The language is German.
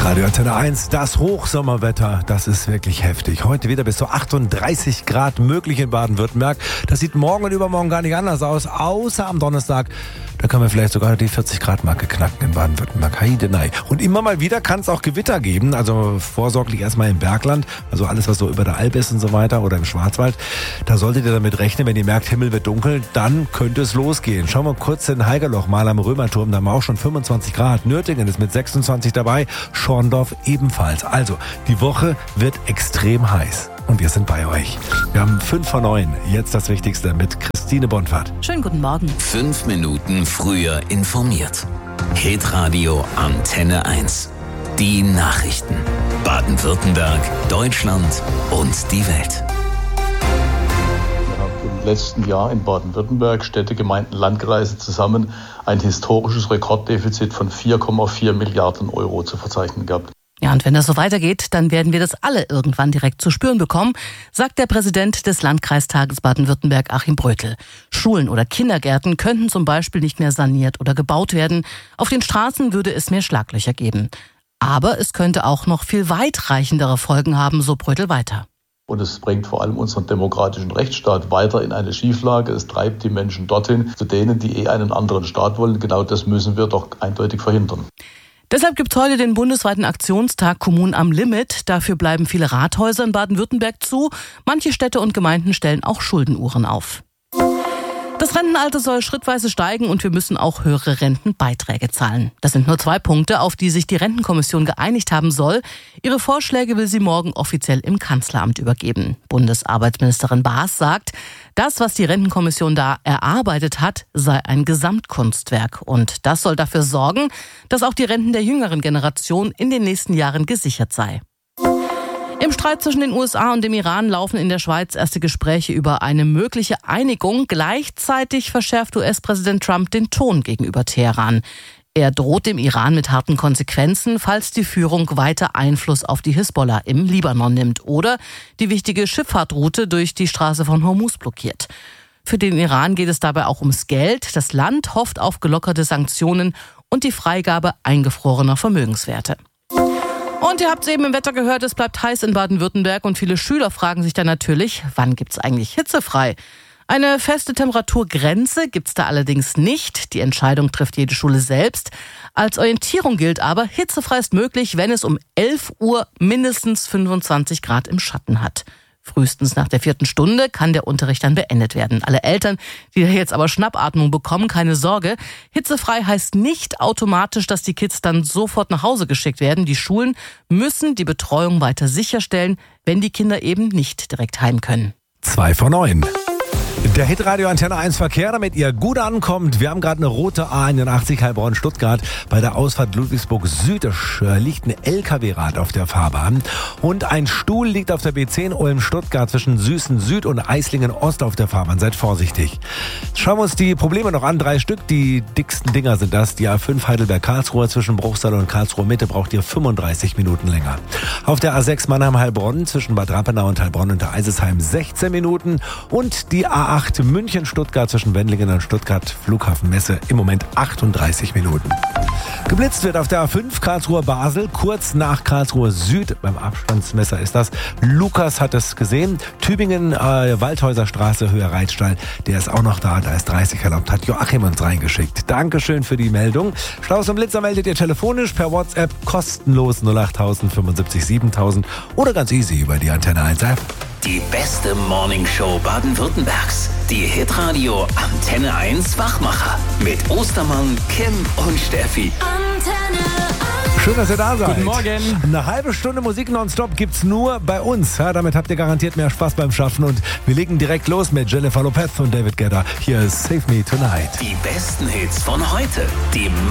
Hitradio Antenne 1, das Hochsommerwetter, das ist wirklich heftig. Heute wieder bis zu 38 Grad möglich in Baden-Württemberg. Das sieht morgen und übermorgen gar nicht anders aus, außer am Donnerstag. Da können wir vielleicht sogar die 40-Grad-Marke knacken in Baden-Württemberg. Heidenei. Und immer mal wieder kann es auch Gewitter geben, also vorsorglich erstmal im Bergland, also alles, was so über der Alp ist und so weiter oder im Schwarzwald. Da solltet ihr damit rechnen, wenn ihr merkt, Himmel wird dunkel, dann könnte es losgehen. Schauen wir kurz in Haigerloch mal am Römerturm, da haben wir auch schon 25 Grad. Nürtingen ist mit 26 dabei, Schorndorf ebenfalls. Also, die Woche wird extrem heiß. Und wir sind bei euch. Wir haben 5 vor 9. Jetzt das Wichtigste mit Christine Bonfahrt. Schönen guten Morgen. 5 Minuten früher informiert. Hitradio Antenne 1. Die Nachrichten. Baden-Württemberg, Deutschland und die Welt. Wir haben im letzten Jahr in Baden-Württemberg, Städte, Gemeinden, Landkreise zusammen ein historisches Rekorddefizit von 4,4 Milliarden Euro zu verzeichnen gehabt. Ja, und wenn das so weitergeht, dann werden wir das alle irgendwann direkt zu spüren bekommen, sagt der Präsident des Landkreistages Baden-Württemberg, Achim Brötel. Schulen oder Kindergärten könnten zum Beispiel nicht mehr saniert oder gebaut werden. Auf den Straßen würde es mehr Schlaglöcher geben. Aber es könnte auch noch viel weitreichendere Folgen haben, so Brötel weiter. Und es bringt vor allem unseren demokratischen Rechtsstaat weiter in eine Schieflage. Es treibt die Menschen dorthin, zu denen, die einen anderen Staat wollen. Genau das müssen wir doch eindeutig verhindern. Deshalb gibt es heute den bundesweiten Aktionstag Kommunen am Limit. Dafür bleiben viele Rathäuser in Baden-Württemberg zu. Manche Städte und Gemeinden stellen auch Schuldenuhren auf. Das Rentenalter soll schrittweise steigen und wir müssen auch höhere Rentenbeiträge zahlen. Das sind nur 2 Punkte, auf die sich die Rentenkommission geeinigt haben soll. Ihre Vorschläge will sie morgen offiziell im Kanzleramt übergeben. Bundesarbeitsministerin Baas sagt, das, was die Rentenkommission da erarbeitet hat, sei ein Gesamtkunstwerk. Und das soll dafür sorgen, dass auch die Renten der jüngeren Generation in den nächsten Jahren gesichert sei. Im Streit zwischen den USA und dem Iran laufen in der Schweiz erste Gespräche über eine mögliche Einigung. Gleichzeitig verschärft US-Präsident Trump den Ton gegenüber Teheran. Er droht dem Iran mit harten Konsequenzen, falls die Führung weiter Einfluss auf die Hisbollah im Libanon nimmt oder die wichtige Schifffahrtroute durch die Straße von Hormuz blockiert. Für den Iran geht es dabei auch ums Geld. Das Land hofft auf gelockerte Sanktionen und die Freigabe eingefrorener Vermögenswerte. Und ihr habt es eben im Wetter gehört, es bleibt heiß in Baden-Württemberg und viele Schüler fragen sich dann natürlich, wann gibt's eigentlich hitzefrei? Eine feste Temperaturgrenze gibt's da allerdings nicht. Die Entscheidung trifft jede Schule selbst. Als Orientierung gilt aber, hitzefrei ist möglich, wenn es um 11 Uhr mindestens 25 Grad im Schatten hat. Frühestens nach der 4. Stunde kann der Unterricht dann beendet werden. Alle Eltern, die jetzt aber Schnappatmung bekommen, keine Sorge. Hitzefrei heißt nicht automatisch, dass die Kids dann sofort nach Hause geschickt werden. Die Schulen müssen die Betreuung weiter sicherstellen, wenn die Kinder eben nicht direkt heim können. 2 vor 9. Der Hitradio Antenne 1 Verkehr, damit ihr gut ankommt. Wir haben gerade eine rote A81 Heilbronn-Stuttgart. Bei der Ausfahrt Ludwigsburg Süd liegt ein LKW-Rad auf der Fahrbahn. Und ein Stuhl liegt auf der B10 Ulm-Stuttgart zwischen Süßen Süd und Eislingen Ost auf der Fahrbahn. Seid vorsichtig. Schauen wir uns die Probleme noch an. 3 Stück. Die dicksten Dinger sind das. Die A5 Heidelberg-Karlsruhe zwischen Bruchsal und Karlsruhe Mitte braucht ihr 35 Minuten länger. Auf der A6 Mannheim-Heilbronn zwischen Bad Rappenau und Heilbronn unter Eisesheim 16 Minuten. Und die A8 München-Stuttgart zwischen Wendlingen und Stuttgart Flughafenmesse im Moment 38 Minuten. Geblitzt wird auf der A5 Karlsruhe-Basel, kurz nach Karlsruhe Süd. Beim Abstandsmesser ist das. Lukas hat es gesehen. Tübingen, Waldhäuser Straße, Höhe Reitstall. Der ist auch noch da. Da ist 30 erlaubt. Hat Joachim uns reingeschickt. Dankeschön für die Meldung. Staus und Blitzer meldet ihr telefonisch per WhatsApp kostenlos 08000 75 7000 oder ganz easy über die Antenne 1 App. Die beste Morningshow Baden-Württembergs. Die Hitradio Antenne 1 Wachmacher. Mit Ostermann, Kim und Steffi. Antenne 1. Schön, dass ihr da seid. Guten Morgen. Eine halbe Stunde Musik nonstop gibt's nur bei uns. Ja, damit habt ihr garantiert mehr Spaß beim Schaffen. Und wir legen direkt los mit Jennifer Lopez und David Guetta. Hier ist Save Me Tonight. Die besten Hits von heute. Die